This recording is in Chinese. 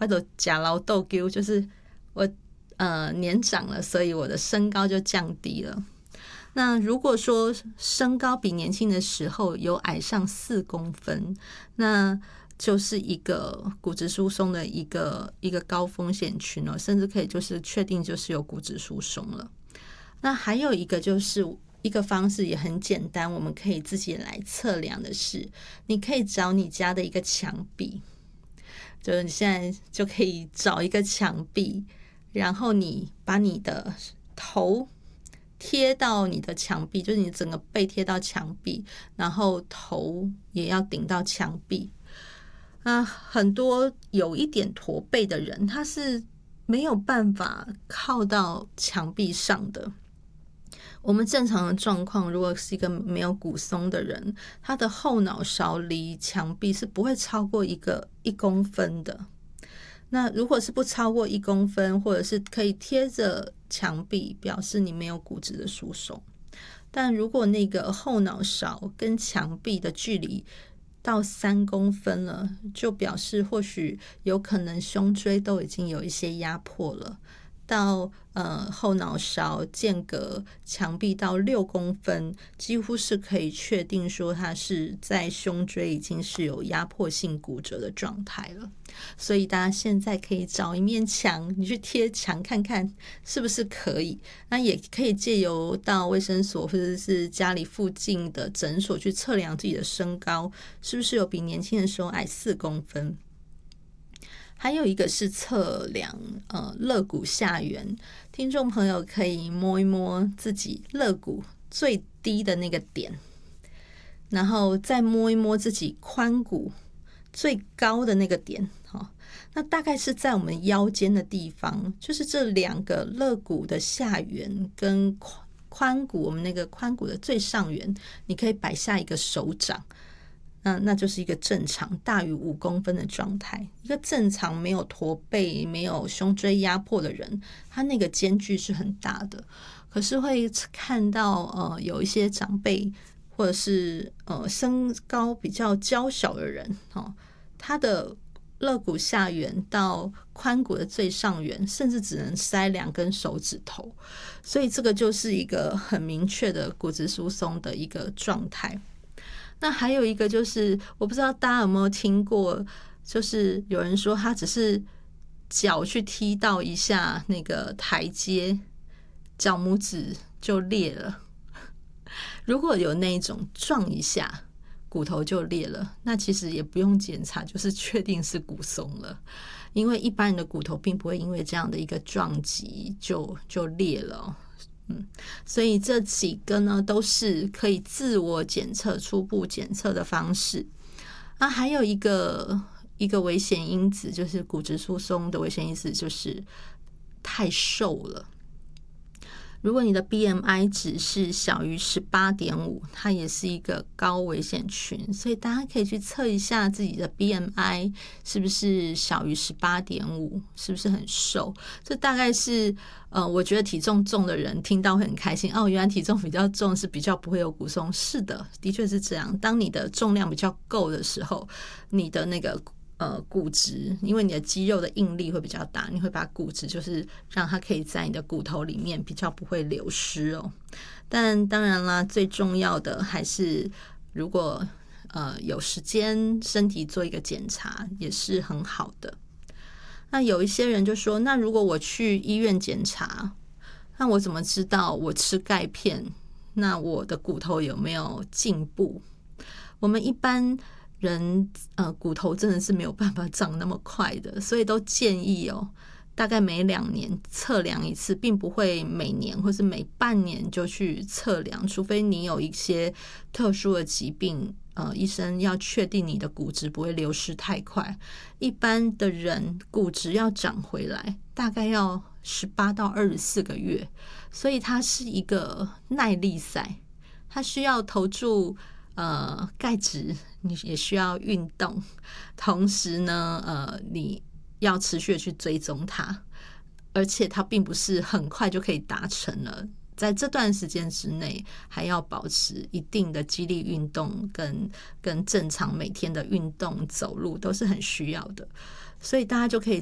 我都假劳豆丢，就是我年长了，所以我的身高就降低了。那如果说身高比年轻的时候有矮上4公分，那就是一个骨质疏松的一个高风险群哦，甚至可以就是确定就是有骨质疏松了。那还有一个就是一个方式也很简单，我们可以自己来测量的是，你可以找你家的一个墙壁，就是你现在就可以找一个墙壁，然后你把你的头贴到你的墙壁，就是你整个背贴到墙壁，然后头也要顶到墙壁。很多有一点驼背的人，他是没有办法靠到墙壁上的。我们正常的状况，如果是一个没有骨松的人，他的后脑勺离墙壁是不会超过1公分的。那如果是不超过1公分，或者是可以贴着墙壁，表示你没有骨质的疏松。但如果那个后脑勺跟墙壁的距离到3公分了，就表示或许有可能胸椎都已经有一些压迫了。到后脑勺间隔墙壁到6公分，几乎是可以确定说它是在胸椎已经是有压迫性骨折的状态了。所以大家现在可以找一面墙，你去贴墙看看是不是可以。那也可以借由到卫生所或者是家里附近的诊所去测量自己的身高，是不是有比年轻的时候矮4公分。还有一个是测量肋骨下缘，听众朋友可以摸一摸自己肋骨最低的那个点，然后再摸一摸自己髋骨最高的那个点。那大概是在我们腰间的地方，就是这2个肋骨的下缘跟髋骨，我们那个髋骨的最上缘，你可以摆下一个手掌。那就是一个正常大于5公分的状态。一个正常没有驼背没有胸椎压迫的人，他那个间距是很大的。可是会看到有一些长辈或者是身高比较娇小的人，他的肋骨下缘到髋骨的最上缘甚至只能塞2根手指头，所以这个就是一个很明确的骨质疏松的一个状态。那还有一个就是，我不知道大家有没有听过，就是有人说他只是脚去踢到一下那个台阶，脚拇指就裂了。如果有那种撞一下骨头就裂了，那其实也不用检查，就是确定是骨松了。因为一般人的骨头并不会因为这样的一个撞击就裂了。所以这几个呢都是可以自我检测、初步检测的方式。还有一个危险因子，就是骨质疏松的危险因子，就是太瘦了。如果你的 BMI 值是小于 18.5， 它也是一个高危险群，所以大家可以去测一下自己的 BMI 是不是小于 18.5， 是不是很瘦。这大概是我觉得体重重的人听到会很开心，原来体重比较重是比较不会有骨松。是的，的确是这样。当你的重量比较够的时候，你的那个骨质，因为你的肌肉的应力会比较大，你会把骨质就是让它可以在你的骨头里面比较不会流失哦。但当然啦，最重要的还是如果有时间身体做一个检查也是很好的。那有一些人就说，那如果我去医院检查，那我怎么知道我吃钙片那我的骨头有没有进步？我们一般人骨头真的是没有办法长那么快的，所以都建议大概每2年测量一次，并不会每年或是每半年就去测量，除非你有一些特殊的疾病，医生要确定你的骨质不会流失太快。一般的人骨质要长回来大概要18到24个月，所以它是一个耐力赛，它需要投注钙质，你也需要运动，同时呢你要持续的去追踪它，而且它并不是很快就可以达成了，在这段时间之内还要保持一定的肌力运动跟正常每天的运动走路都是很需要的，所以大家就可以